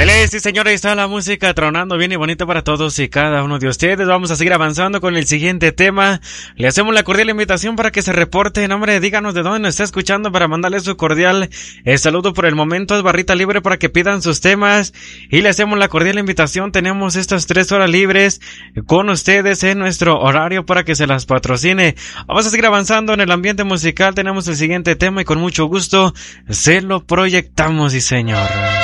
Sí, señora, ahí está la música tronando bien y bonita para todos y cada uno de ustedes. Vamos a seguir avanzando con el siguiente tema. Le hacemos la cordial invitación para que se reporte. Hombre, díganos de dónde nos está escuchando para mandarle su cordial saludo por el momento. Es barrita libre para que pidan sus temas. Y le hacemos la cordial invitación. Tenemos estas 3 horas libres con ustedes en nuestro horario para que se las patrocine. Vamos a seguir avanzando en el ambiente musical. Tenemos el siguiente tema y con mucho gusto se lo proyectamos, sí, señor.